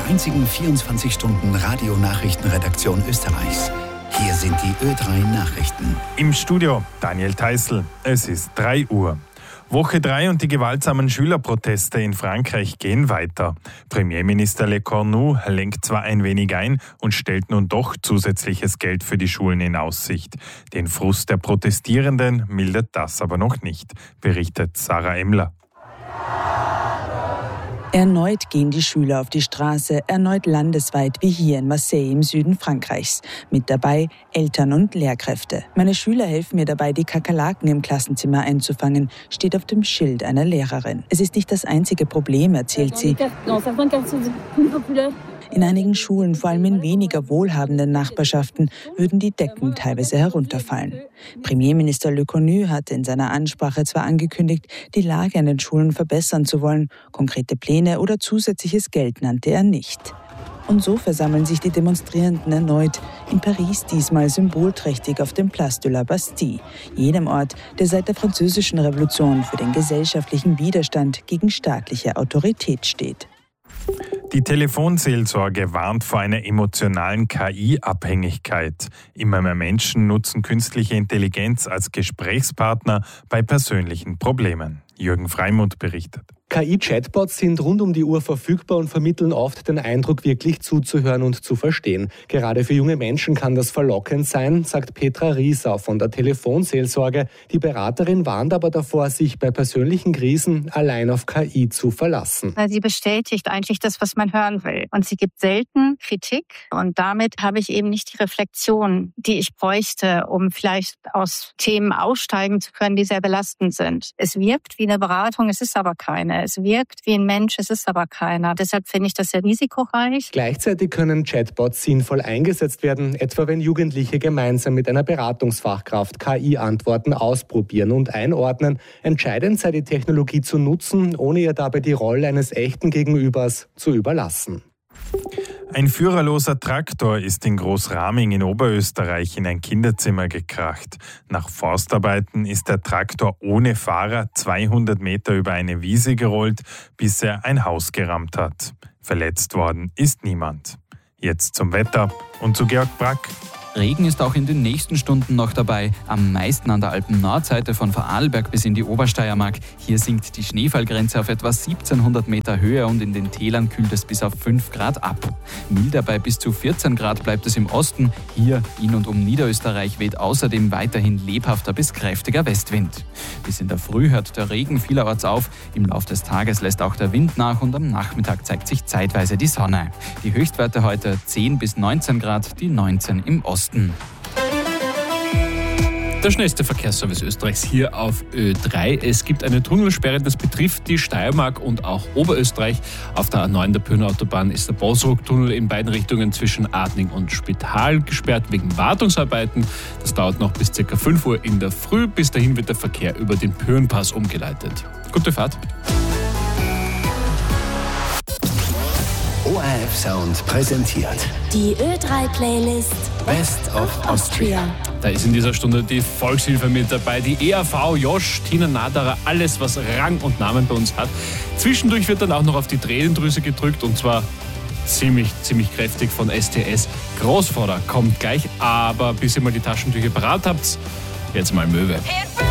einzigen 24-Stunden-Radio-Nachrichtenredaktion Österreichs. Hier sind die Ö3 Nachrichten. Im Studio Daniel Theißl. Es ist 3 Uhr. Woche 3 und die gewaltsamen Schülerproteste in Frankreich gehen weiter. Premierminister Le Cornu lenkt zwar ein wenig ein und stellt nun doch zusätzliches Geld für die Schulen in Aussicht. Den Frust der Protestierenden mildert das aber noch nicht, berichtet Sarah Emmler. Erneut gehen die Schüler auf die Straße, erneut landesweit wie hier in Marseille im Süden Frankreichs. Mit dabei Eltern und Lehrkräfte. Meine Schüler helfen mir dabei, die Kakerlaken im Klassenzimmer einzufangen, steht auf dem Schild einer Lehrerin. Es ist nicht das einzige Problem, erzählt sie. In einigen Schulen, vor allem in weniger wohlhabenden Nachbarschaften, würden die Decken teilweise herunterfallen. Premierminister Le Cornu hatte in seiner Ansprache zwar angekündigt, die Lage an den Schulen verbessern zu wollen, konkrete Pläne oder zusätzliches Geld nannte er nicht. Und so versammeln sich die Demonstrierenden erneut, in Paris diesmal symbolträchtig auf dem Place de la Bastille, jenem Ort, der seit der Französischen Revolution für den gesellschaftlichen Widerstand gegen staatliche Autorität steht. Die Telefonseelsorge warnt vor einer emotionalen KI-Abhängigkeit. Immer mehr Menschen nutzen künstliche Intelligenz als Gesprächspartner bei persönlichen Problemen. Jürgen Freimund berichtet. KI-Chatbots sind rund um die Uhr verfügbar und vermitteln oft den Eindruck, wirklich zuzuhören und zu verstehen. Gerade für junge Menschen kann das verlockend sein, sagt Petra Riesau von der Telefonseelsorge. Die Beraterin warnt aber davor, sich bei persönlichen Krisen allein auf KI zu verlassen. Sie bestätigt eigentlich das, was man hören will. Und sie gibt selten Kritik. Und damit habe ich eben nicht die Reflexion, die ich bräuchte, um vielleicht aus Themen aussteigen zu können, die sehr belastend sind. Es wirkt wie eine Beratung, es ist aber keine. Es wirkt wie ein Mensch, es ist aber keiner. Deshalb finde ich das sehr risikoreich. Gleichzeitig können Chatbots sinnvoll eingesetzt werden, etwa wenn Jugendliche gemeinsam mit einer Beratungsfachkraft KI-Antworten ausprobieren und einordnen. Entscheidend sei die Technologie zu nutzen, ohne ihr dabei die Rolle eines echten Gegenübers zu überlassen. Ein führerloser Traktor ist in Großraming in Oberösterreich in ein Kinderzimmer gekracht. Nach Forstarbeiten ist der Traktor ohne Fahrer 200 Meter über eine Wiese gerollt, bis er ein Haus gerammt hat. Verletzt worden ist niemand. Jetzt zum Wetter und zu Georg Brack. Regen ist auch in den nächsten Stunden noch dabei, am meisten an der Alpen-Nordseite von Vorarlberg bis in die Obersteiermark. Hier sinkt die Schneefallgrenze auf etwa 1700 Meter Höhe und in den Tälern kühlt es bis auf 5 Grad ab. Milder bei bis zu 14 Grad bleibt es im Osten. Hier in und um Niederösterreich weht außerdem weiterhin lebhafter bis kräftiger Westwind. Bis in der Früh hört der Regen vielerorts auf. Im Lauf des Tages lässt auch der Wind nach und am Nachmittag zeigt sich zeitweise die Sonne. Die Höchstwerte heute 10 bis 19 Grad, die 19 im Osten. Der schnellste Verkehrsservice Österreichs hier auf Ö3. Es gibt eine Tunnelsperre, das betrifft die Steiermark und auch Oberösterreich. Auf der A9 der Pöhner Autobahn ist der Bosruck-Tunnel in beiden Richtungen zwischen Adning und Spital gesperrt wegen Wartungsarbeiten. Das dauert noch bis ca. 5 Uhr in der Früh. Bis dahin wird der Verkehr über den Pöhnpass umgeleitet. Gute Fahrt. ORF Sound präsentiert die Ö3-Playlist Best of Austria. Da ist in dieser Stunde die Volkshilfe mit dabei, die ERV, Josh, Tina Naderer, alles was Rang und Namen bei uns hat. Zwischendurch wird dann auch noch auf die Tränendrüse gedrückt und zwar ziemlich kräftig von STS. Großvater kommt gleich, aber bis ihr mal die Taschentücher parat habt, jetzt mal Möwe.